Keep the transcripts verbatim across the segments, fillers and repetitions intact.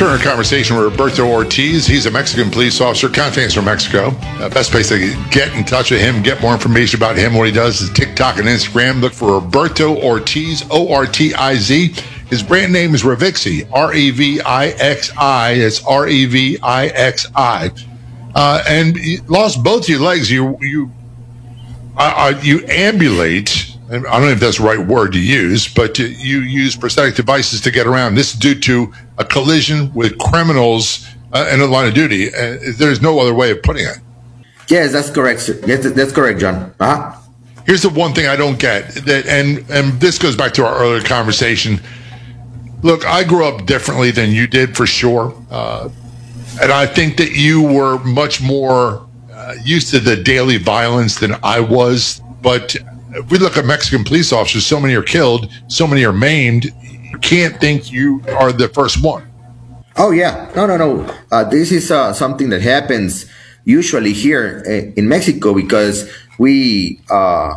Turn our conversation with Roberto Ortiz. He's a Mexican police officer, kind of famous from Mexico. Uh, best place to get in touch with him, get more information about him, what he does is TikTok and Instagram. Look for Roberto Ortiz, O R T I Z. His brand name is Revixi, R E V I X I. It's R E V I X I. Uh, and you lost both your legs. You you uh, you ambulate. I don't know if that's the right word to use, but you use prosthetic devices to get around. This is due to a collision with criminals uh, in the line of duty. Uh, there's no other way of putting it. Yes, that's correct, sir. Yes, that's correct, John. Uh-huh. Here's the one thing I don't get, that, and, and this goes back to our earlier conversation. Look, I grew up differently than you did, for sure. Uh, and I think that you were much more uh, used to the daily violence than I was. But if we look at Mexican police officers, so many are killed, so many are maimed. You can't think you are the first one. Oh, yeah. No, no, no. Uh, this is uh, something that happens usually here uh, in Mexico because we, uh,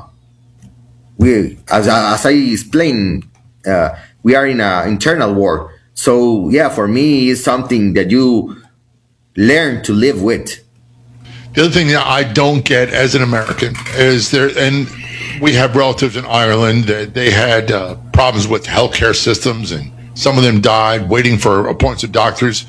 we as, as I explained, uh, we are in an internal war. So, yeah, for me, it's something that you learn to live with. The other thing that I don't get as an American is there, and we have relatives in Ireland that they had uh, problems with healthcare systems, and some of them died waiting for appointments with doctors.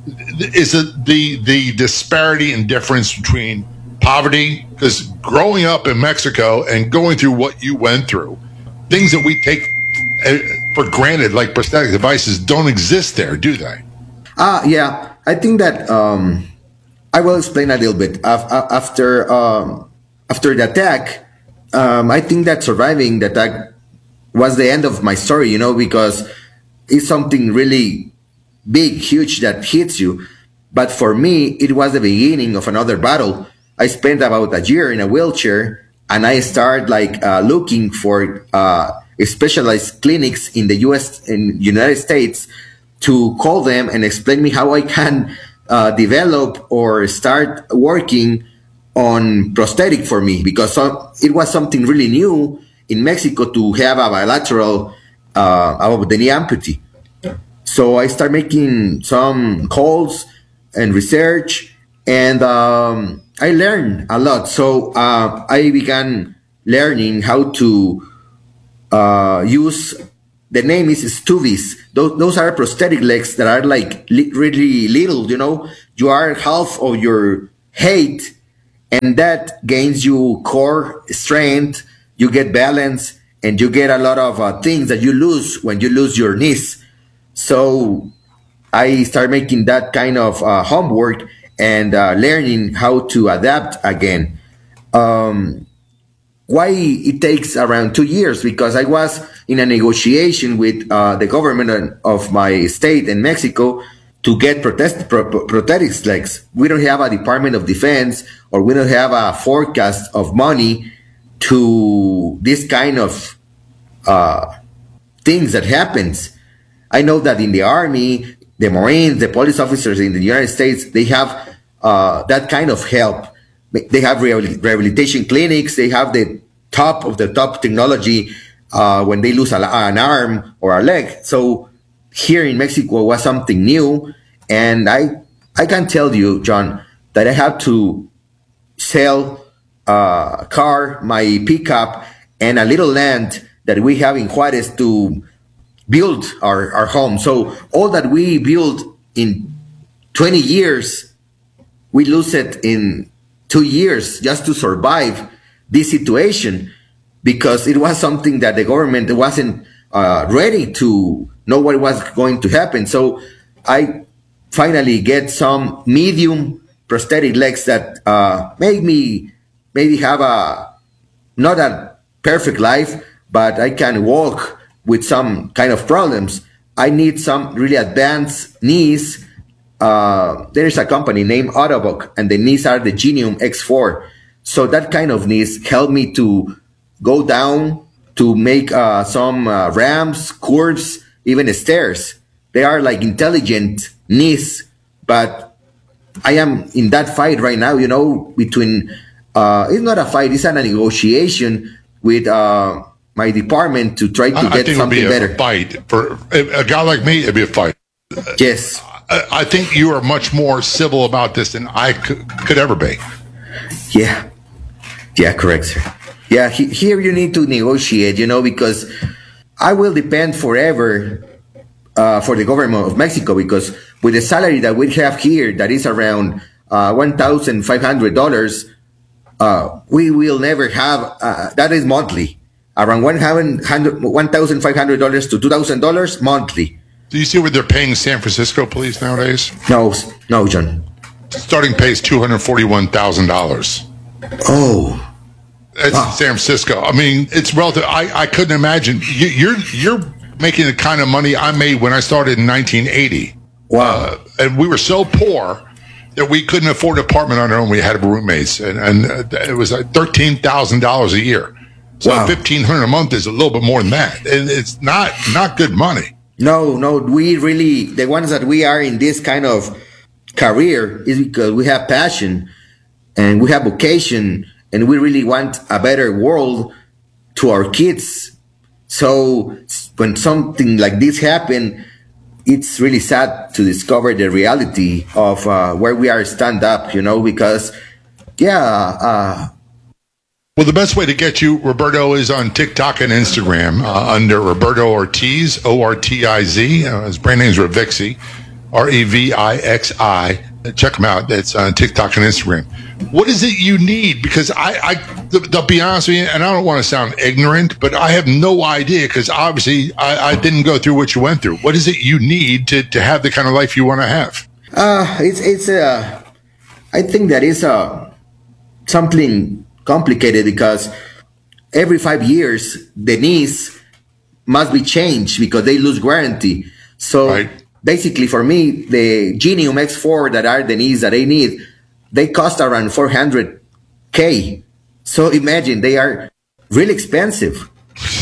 Is it the the disparity and difference between poverty? Because growing up in Mexico and going through what you went through, things that we take for granted, like prosthetic devices, don't exist there, do they? Ah, uh, yeah. I think that um, I will explain a little bit. After um, after the attack, um, I think that surviving the attack was the end of my story, you know, because it's something really big, huge that hits you. But for me, it was the beginning of another battle. I spent about a year in a wheelchair, and I started like uh, looking for uh, specialized clinics in the U S in United States to call them and explain me how I can uh, develop or start working on prosthetic for me, because so, it was something really new in Mexico to have a bilateral uh, about the knee amputee. So I started making some calls and research, and um, I learned a lot. So uh, I began learning how to uh, use, the name is Stuvis. Those, those are prosthetic legs that are like li- really little, you know. You are half of your height, and that gains you core strength, you get balance, and you get a lot of uh, things that you lose when you lose your knees. So I started making that kind of uh, homework and uh, learning how to adapt again. Um, why it takes around two years? Because I was in a negotiation with uh, the government of my state in Mexico to get protest, pro- prosthetics legs. We don't have a Department of Defense, or we don't have a forecast of money to this kind of uh, things that happens. I know that in the Army, the Marines, the police officers in the United States, they have uh, that kind of help. They have rehabilitation clinics. They have the top of the top technology uh, when they lose a, an arm or a leg. So here in Mexico was something new. And I I can tell you, John, that I have to sell a car, my pickup, and a little land that we have in Juarez to build our, our home. So all that we built in twenty years, we lose it in two years just to survive this situation, because it was something that the government wasn't uh, ready to know what was going to happen. So I finally get some medium prosthetic legs that uh, make me maybe have a, not a perfect life, but I can walk with some kind of problems. I need some really advanced knees. Uh, there is a company named Autobock, and the knees are the Genium X four. So that kind of knees help me to go down, to make uh, some uh, ramps, curves, even stairs. They are like intelligent knees, but I am in that fight right now, you know, between, uh, it's not a fight, it's a negotiation with uh, my department to try to I, get I think something it would be better. A fight for a guy like me. It'd be a fight. Yes. I, I think you are much more civil about this than I could, could ever be. Yeah. Yeah, correct, sir. Yeah, he, here you need to negotiate, you know, because I will depend forever uh, for the government of Mexico, because with the salary that we have here, that is around uh, one thousand five hundred dollars, uh, we will never have, uh, that is monthly, around one thousand five hundred dollars to two thousand dollars monthly. Do you see what they're paying San Francisco police nowadays? No, no, John. Starting pay is two hundred forty-one thousand dollars. Oh. It's wow. San Francisco. I mean, it's relative. I, I couldn't imagine. You, you're you're making the kind of money I made when I started in nineteen eighty. Wow. Uh, and we were so poor that we couldn't afford an apartment on our own. We had roommates, and, and it was like thirteen thousand dollars a year. So wow. fifteen hundred dollars a month is a little bit more than that. And it's not not good money. No, no. We really, the ones that we are in this kind of career is because we have passion and we have vocation, and we really want a better world to our kids. So when something like this happens, it's really sad to discover the reality of uh, where we are stand up, you know, because, yeah. Uh, well, the best way to get you, Roberto, is on TikTok and Instagram uh, under Roberto Ortiz, O R T I Z. Uh, his brand name is Revixi, R E V I X I. Check him out. It's on TikTok and Instagram. What is it you need? Because I, I, to be honest with you, and I don't want to sound ignorant, but I have no idea, because obviously I, I didn't go through what you went through. What is it you need to, to have the kind of life you want to have? Uh, it's, it's, uh, I think that is, uh, something complicated, because every five years, the knees must be changed because they lose warranty. So right. basically for me, the Genium X four that are the knees that I need, they cost around four hundred K. So imagine, they are really expensive.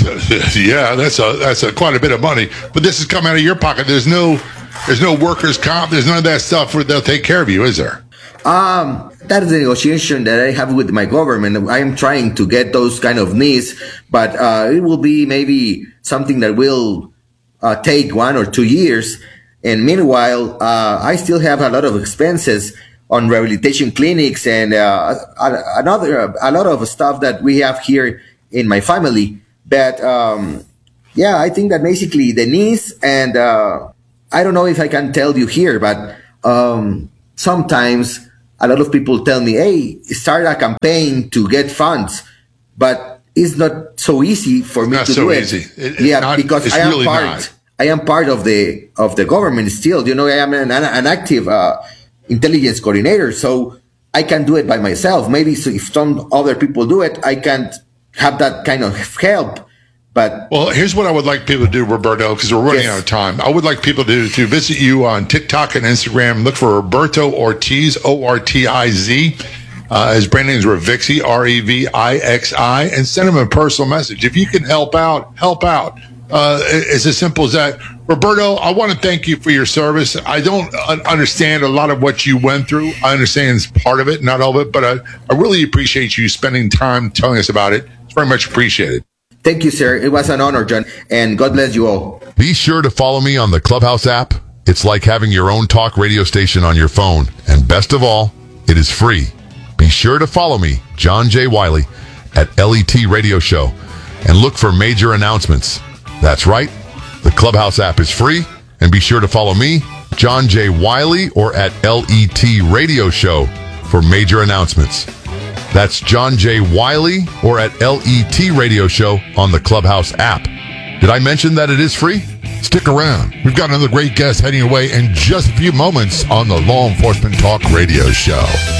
Yeah, that's a that's a quite a bit of money. But this is coming out of your pocket. There's no there's no workers' comp. There's none of that stuff where they'll take care of you, is there? Um, that is the negotiation that I have with my government. I am trying to get those kind of needs, but uh, it will be maybe something that will uh, take one or two years. And meanwhile, uh, I still have a lot of expenses on rehabilitation clinics and uh, another a lot of stuff that we have here in my family. But um, yeah, I think that basically the needs, and uh, I don't know if I can tell you here, but um, sometimes a lot of people tell me, "Hey, start a campaign to get funds," but it's not so easy for it's me not to so do easy. it. It, yeah, not, because I am really part. Not. I am part of the of the government still. You know, I am an, an active uh, intelligence coordinator, so I can do it by myself. Maybe so if some other people do it, I can't have that kind of help. But well, here's what I would like people to do, Roberto, because we're running yes. out of time. I would like people to to visit you on TikTok and Instagram. Look for Roberto Ortiz, O R T I Z. Uh, his brand name is Revixi, R E V I X I, and send him a personal message. If you can help out, help out. Uh, it's as simple as that. Roberto, I want to thank you for your service. I don't understand a lot of what you went through. I understand it's part of it, not all of it, but I, I really appreciate you spending time telling us about it. It's very much appreciated. Thank you, sir. It was an honor, John, and God bless you all. Be sure to follow me on the Clubhouse app. It's like having your own talk radio station on your phone. And best of all, it is free. Be sure to follow me, John J. Wiley, at L E T Radio Show, and look for major announcements. That's right. The Clubhouse app is free, and be sure to follow me, John J. Wiley, or at L E T Radio Show for major announcements. That's John J. Wiley or at L E T Radio Show on the Clubhouse app. Did I mention that it is free? Stick around. We've got another great guest heading your way in just a few moments on the Law Enforcement Talk Radio Show.